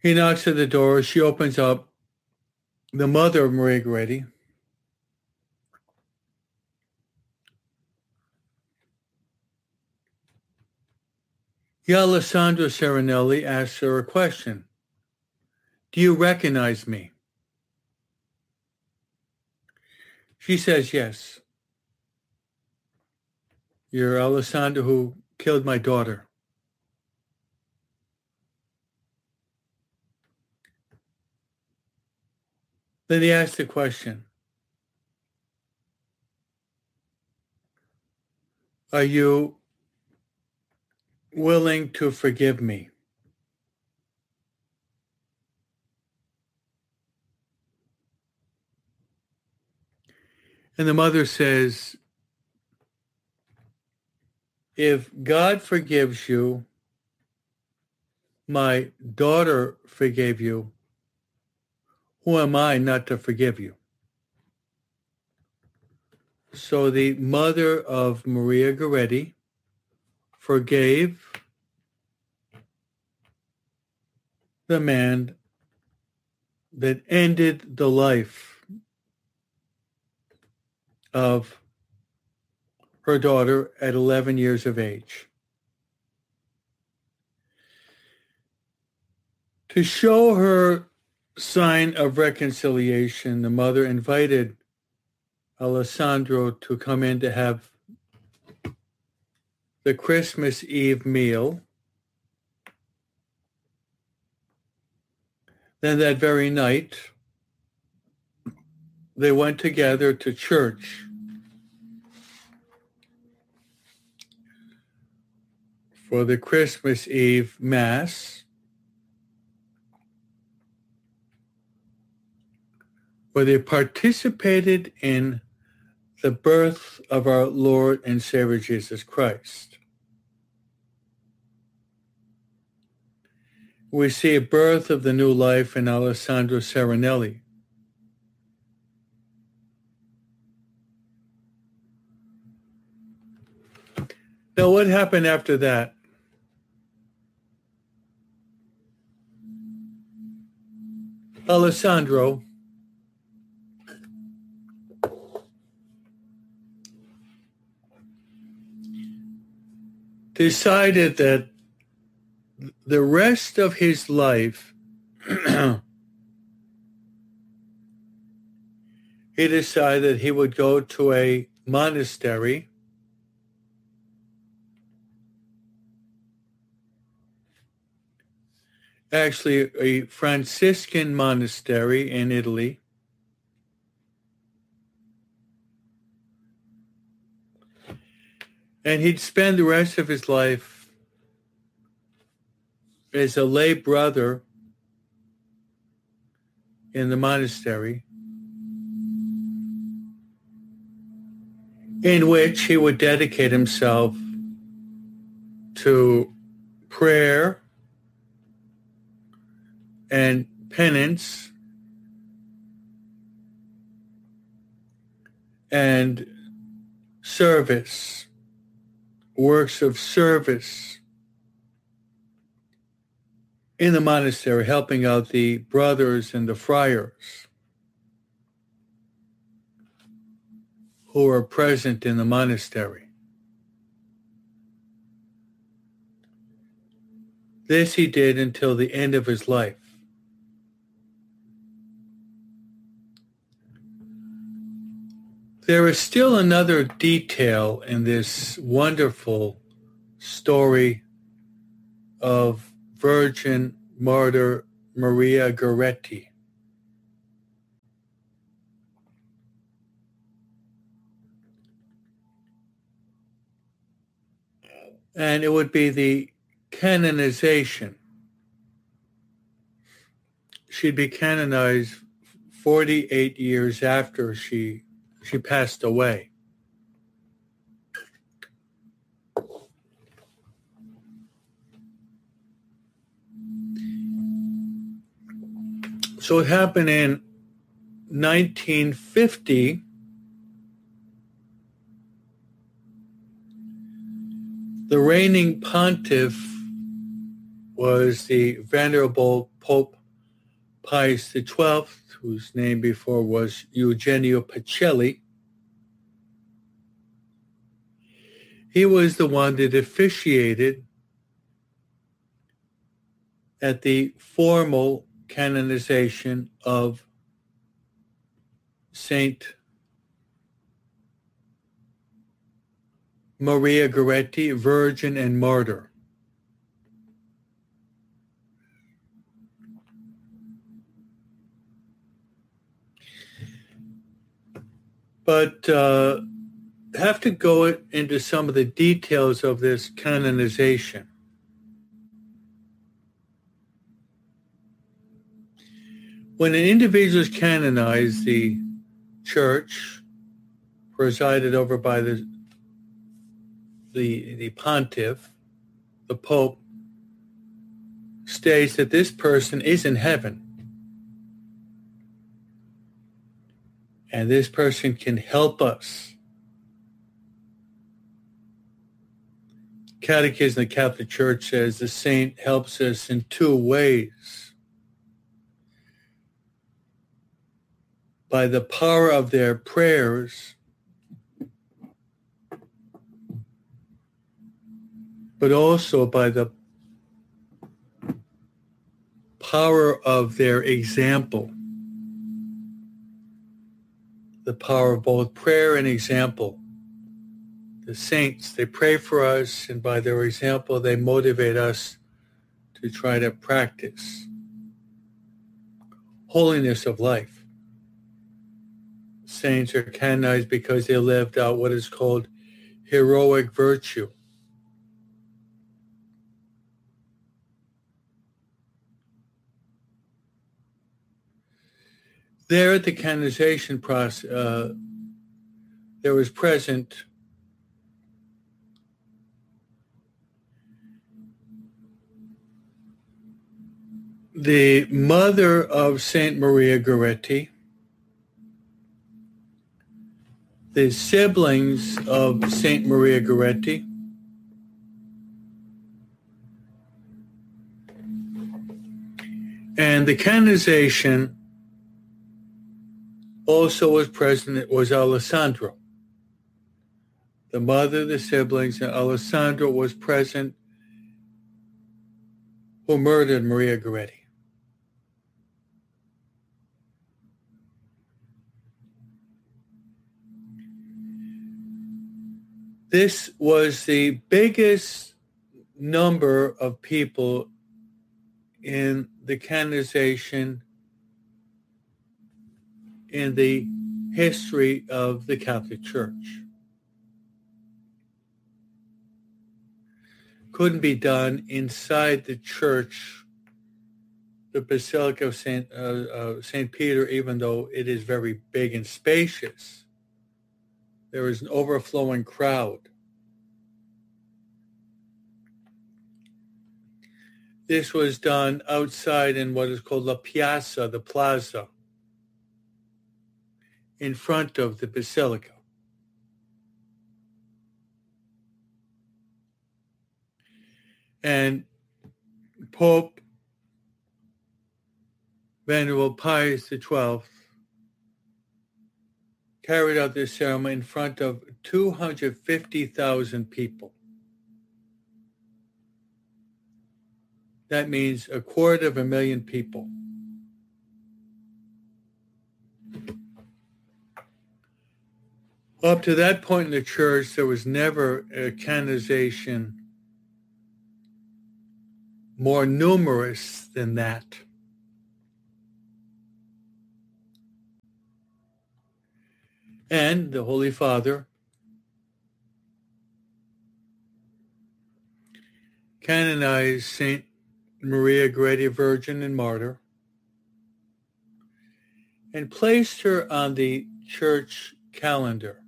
He knocks at the door. She opens up. The mother of Maria Goretti. Alessandro Serenelli asks her a question. Do you recognize me? She says yes. You're Alessandro who killed my daughter. Then he asks the question, are you willing to forgive me? And the mother says, if God forgives you, my daughter forgave you, who am I not to forgive you? So the mother of Maria Goretti forgave the man that ended the life of her daughter at 11 years of age. To show her sign of reconciliation, the mother invited Alessandro to come in to have the Christmas Eve meal. Then that very night, they went together to church for the Christmas Eve Mass, where they participated in the birth of our Lord and Savior Jesus Christ. We see a birth of the new life in Alessandro Serenelli. Now, what happened after that? Alessandro decided that the rest of his life, he decided he would go to a monastery actually a Franciscan monastery in Italy. And he'd spend the rest of his life as a lay brother in the monastery, in which he would dedicate himself to prayer and penance and service, works of service in the monastery, helping out the brothers and the friars who were present in the monastery. This he did until the end of his life. There is still another detail in this wonderful story of Virgin Martyr Maria Goretti. And it would be the canonization. She'd be canonized 48 years after she passed away. So it happened in 1950. The reigning pontiff was the Venerable Pope Pius XII, whose name before was Eugenio Pacelli. He was the one that officiated at the formal canonization of Saint Maria Goretti, Virgin and Martyr. But have to go into some of the details of this canonization. When an individual is canonized, the church, presided over by the pontiff, the pope, states that this person is in heaven. And this person can help us. Catechism of the Catholic Church says the saint helps us in two ways. By the power of their prayers, but also by the power of their example. The power of both prayer and example. The saints, they pray for us, and by their example, they motivate us to try to practice holiness of life. Saints are canonized because they lived out what is called heroic virtue. There at the canonization process, there was present the mother of Saint Maria Goretti, the siblings of Saint Maria Goretti, and the canonization also was present. It was Alessandro. The mother, the siblings, and Alessandro was present, who murdered Maria Goretti. This was the biggest number of people in the canonization in the history of the Catholic Church. Couldn't be done inside the church, the Basilica of St. Peter, even though it is very big and spacious. There is an overflowing crowd. This was done outside in what is called La Piazza, the plaza, in front of the basilica. And Pope Venerable Pius XII carried out this ceremony in front of 250,000 people. That means 250,000 people. Up to that point in the church, there was never a canonization more numerous than that. And the Holy Father canonized Saint Maria Goretti, Virgin and Martyr, and placed her on the church calendar.